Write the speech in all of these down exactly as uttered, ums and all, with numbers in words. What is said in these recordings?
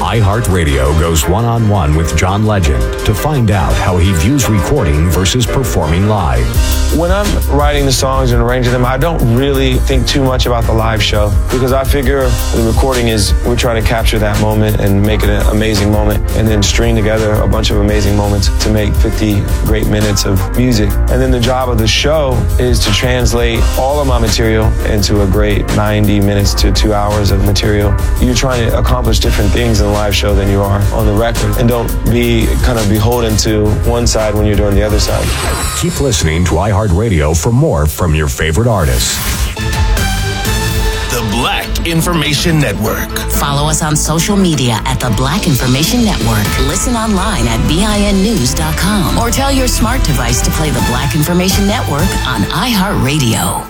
iHeartRadio goes one-on-one with John Legend to find out how he views recording versus performing live. When I'm writing the songs and arranging them, I don't really think too much about the live show because I figure the recording is we're trying to capture that moment and make it an amazing moment and then string together a bunch of amazing moments to make fifty great minutes of music. And then the job of the show is to translate all of my material into a great ninety minutes to two hours of material. You're trying to accomplish different things in a live show than you are on the record. And don't be kind of beholden to one side when you're doing the other side. Keep listening to iHeartRadio for more from your favorite artists. The Black Information Network. Follow us on social media at the Black Information Network. Listen online at B I N news dot com or tell your smart device to play the Black Information Network on iHeartRadio.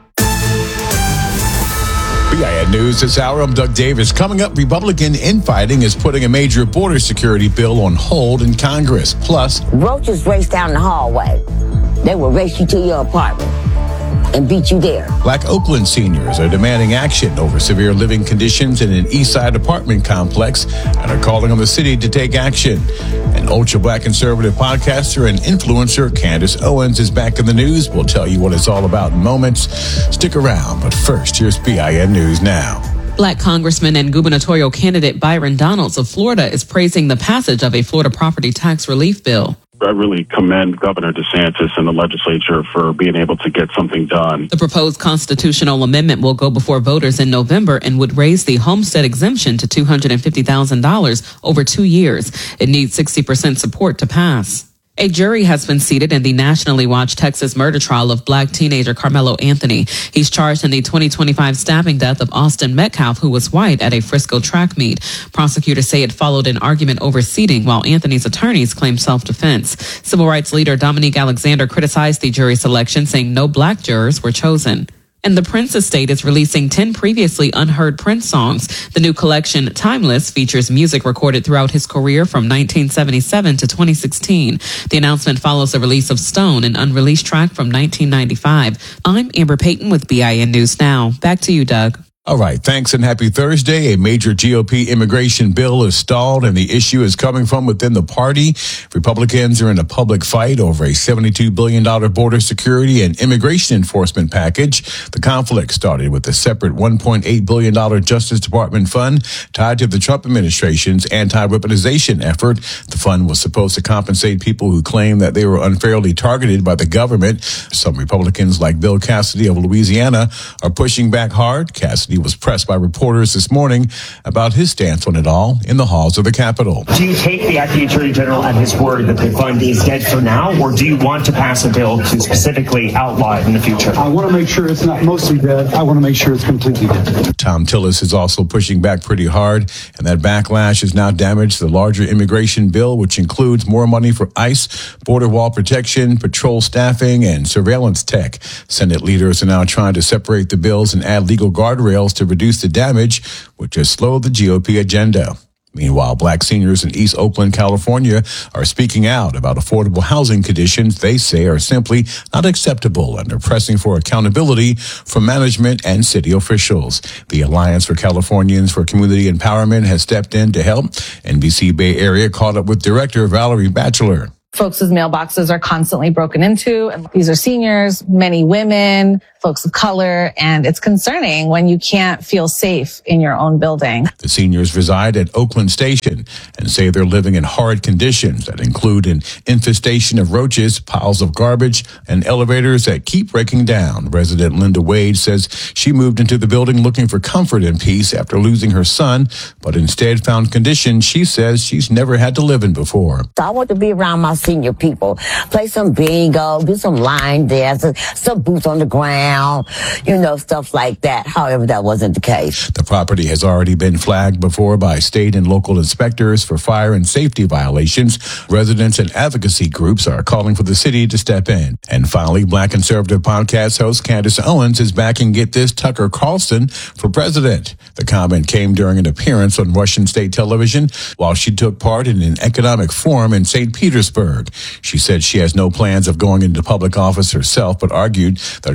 B I N News this hour. I'm Doug Davis. Coming up, Republican infighting is putting a major border security bill on hold in Congress. Plus, roaches race down the hallway. They will race you to your apartment and beat you there. Black Oakland seniors are demanding action over severe living conditions in an East Side apartment complex and are calling on the city to take action. An ultra-black conservative podcaster and influencer, Candace Owens, is back in the news. We'll tell you what it's all about in moments. Stick around, but first, here's B I N News Now. Black Congressman and gubernatorial candidate Byron Donalds of Florida is praising the passage of a Florida property tax relief bill. I really commend Governor DeSantis and the legislature for being able to get something done. The proposed constitutional amendment will go before voters in November and would raise the homestead exemption to two hundred fifty thousand dollars over two years. It needs sixty percent support to pass. A jury has been seated in the nationally watched Texas murder trial of black teenager Carmelo Anthony. He's charged in the twenty twenty-five stabbing death of Austin Metcalf, who was white, at a Frisco track meet. Prosecutors say it followed an argument over seating, while Anthony's attorneys claim self-defense. Civil rights leader Dominique Alexander criticized the jury selection, saying no black jurors were chosen. And the Prince estate is releasing ten previously unheard Prince songs. The new collection, Timeless, features music recorded throughout his career from nineteen seventy-seven to twenty sixteen. The announcement follows the release of Stone, an unreleased track from nineteen ninety-five. I'm Amber Payton with B I N News Now. Back to you, Doug. All right, thanks and happy Thursday. A major G O P immigration bill is stalled and the issue is coming from within the party. Republicans are in a public fight over a seventy-two billion dollars border security and immigration enforcement package. The conflict started with a separate one point eight billion dollars Justice Department fund tied to the Trump administration's anti-weaponization effort. The fund was supposed to compensate people who claim that they were unfairly targeted by the government. Some Republicans, like Bill Cassidy of Louisiana, are pushing back hard. Cassidy was pressed by reporters this morning about his stance on it all in the halls of the Capitol. Do you take the acting attorney general at his word that the fund is dead for now, or do you want to pass a bill to specifically outlaw it in the future? I want to make sure it's not mostly dead. I want to make sure it's completely dead. Tom Tillis is also pushing back pretty hard, and that backlash has now damaged the larger immigration bill, which includes more money for ICE, border wall protection, patrol staffing, and surveillance tech. Senate leaders are now trying to separate the bills and add legal guardrails to reduce the damage, which has slowed the G O P agenda. Meanwhile, black seniors in East Oakland, California, are speaking out about affordable housing conditions they say are simply not acceptable and are pressing for accountability from management and city officials. The Alliance for Californians for Community Empowerment has stepped in to help. N B C Bay Area caught up with Director Valerie Batchelor. Folks' mailboxes are constantly broken into, and these are seniors, many women, folks of color, and it's concerning when you can't feel safe in your own building. The seniors reside at Oakland Station and say they're living in horrid conditions that include an infestation of roaches, piles of garbage, and elevators that keep breaking down. Resident Linda Wade says she moved into the building looking for comfort and peace after losing her son, but instead found conditions she says she's never had to live in before. So I want to be around my senior people, play some bingo, do some line dances, some boots on the ground, you know, stuff like that. However, that wasn't the case. The property has already been flagged before by state and local inspectors for fire and safety violations. Residents and advocacy groups are calling for the city to step in. And finally, Black conservative podcast host Candace Owens is backing, get this, Tucker Carlson for president. The comment came during an appearance on Russian state television while she took part in an economic forum in Saint Petersburg. She said she has no plans of going into public office herself, but argued that Carlson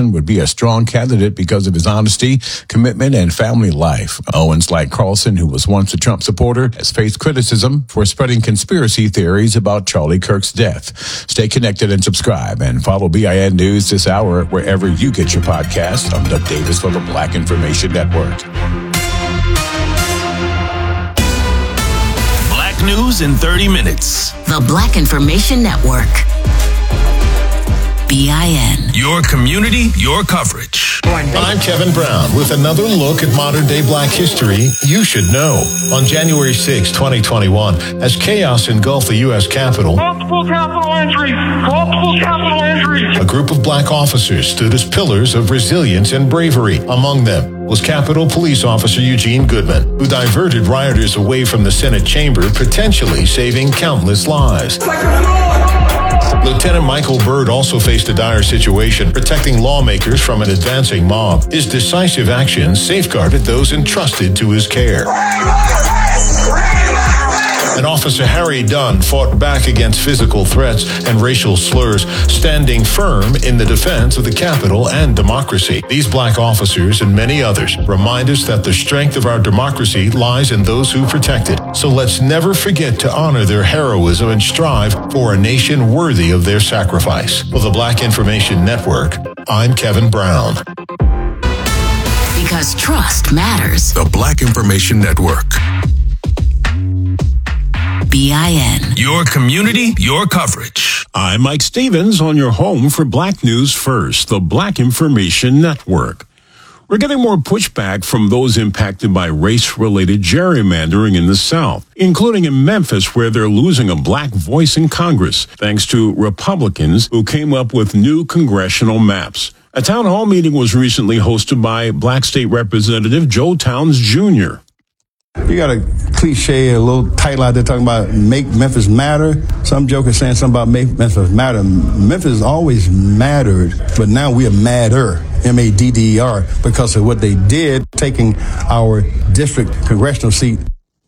Carlson would be a strong candidate because of his honesty, commitment, and family life. Owens, like Carlson, who was once a Trump supporter, has faced criticism for spreading conspiracy theories about Charlie Kirk's death. Stay connected and subscribe, and follow B I N News this hour wherever you get your podcasts. I'm Doug Davis for the Black Information Network. Black News in thirty minutes. The Black Information Network. B I N. Your community, your coverage. I'm Kevin Brown with another look at modern-day black history you should know. On January sixth, twenty twenty-one, as chaos engulfed the U S Capitol, multiple capital injuries, multiple capital injuries. A group of black officers stood as pillars of resilience and bravery. Among them was Capitol Police Officer Eugene Goodman, who diverted rioters away from the Senate chamber, potentially saving countless lives. Lieutenant Michael Byrd also faced a dire situation, protecting lawmakers from an advancing mob. His decisive actions safeguarded those entrusted to his care. And Officer Harry Dunn fought back against physical threats and racial slurs, standing firm in the defense of the Capitol and democracy. These black officers and many others remind us that the strength of our democracy lies in those who protect it. So let's never forget to honor their heroism and strive for a nation worthy of their sacrifice. For the Black Information Network, I'm Kevin Brown. Because trust matters. The Black Information Network. B I N. Your community, your coverage. I'm Mike Stevens on your home for Black News First, the Black Information Network. We're getting more pushback from those impacted by race-related gerrymandering in the South, including in Memphis, where they're losing a black voice in Congress, thanks to Republicans who came up with new congressional maps. A town hall meeting was recently hosted by Black State Representative Joe Towns Junior You got a cliche, a little title out there talking about make Memphis matter. Some joker saying something about make Memphis matter. Memphis always mattered, but now we are madder, M A D D E R, because of what they did, taking our district congressional seat.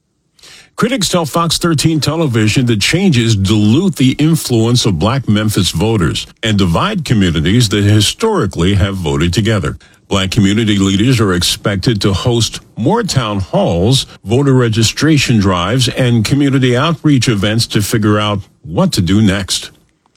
Critics tell Fox thirteen television that changes dilute the influence of black Memphis voters and divide communities that historically have voted together. Black community leaders are expected to host more town halls, voter registration drives, and community outreach events to figure out what to do next.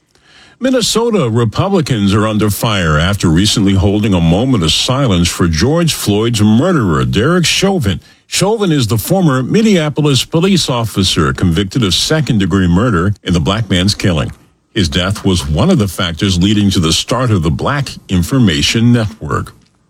Minnesota Republicans are under fire after recently holding a moment of silence for George Floyd's murderer, Derek Chauvin. Chauvin is the former Minneapolis police officer convicted of second-degree murder in the black man's killing. His death was one of the factors leading to the start of the Black Information Network.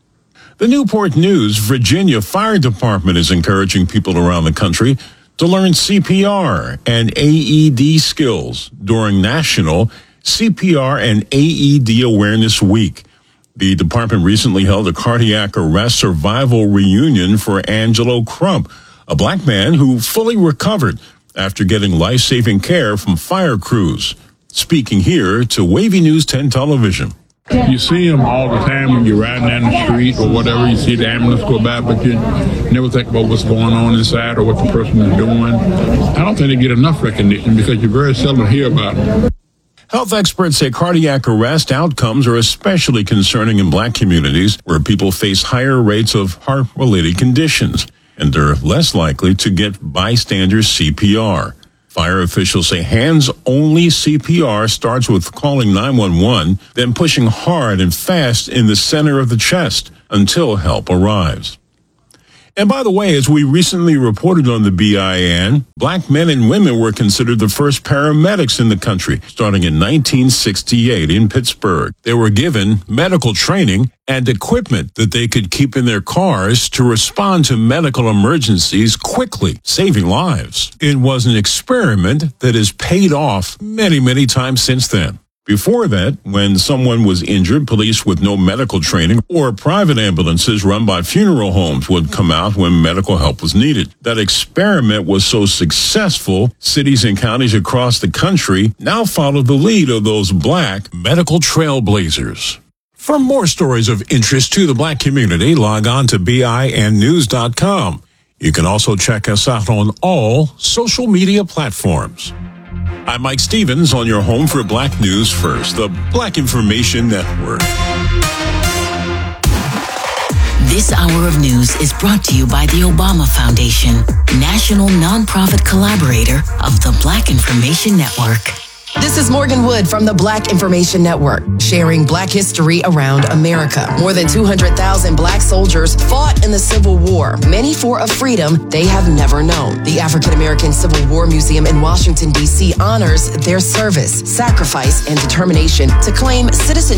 The Newport News, Virginia Fire Department is encouraging people around the country to learn C P R and A E D skills during National C P R and A E D Awareness Week. The department recently held a cardiac arrest survival reunion for Angelo Crump, a black man who fully recovered after getting life-saving care from fire crews. Speaking here to Wavy News ten Television. You see them all the time when you're riding down the street or whatever. You see the ambulance go by, but you never think about what's going on inside or what the person is doing. I don't think they get enough recognition because you very seldom hear about them. Health experts say cardiac arrest outcomes are especially concerning in black communities where people face higher rates of heart-related conditions and they're less likely to get bystander C P R. Fire officials say hands-only C P R starts with calling nine one one, then pushing hard and fast in the center of the chest until help arrives. And by the way, as we recently reported on the B I N, black men and women were considered the first paramedics in the country, starting in nineteen sixty-eight in Pittsburgh. They were given medical training and equipment that they could keep in their cars to respond to medical emergencies quickly, saving lives. It was an experiment that has paid off many, many times since then. Before that, when someone was injured, police with no medical training or private ambulances run by funeral homes would come out when medical help was needed. That experiment was so successful, cities and counties across the country now follow the lead of those black medical trailblazers. For more stories of interest to the black community, log on to B I N news dot com. You can also check us out on all social media platforms. I'm Mike Stevens on your home for Black News First, the Black Information Network. This hour of news is brought to you by the Obama Foundation, national nonprofit collaborator of the Black Information Network. This is Morgan Wood from the Black Information Network, sharing Black history around America. More than two hundred thousand Black soldiers fought in the Civil War, many for a freedom they have never known. The African American Civil War Museum in Washington, D C honors their service, sacrifice, and determination to claim citizenship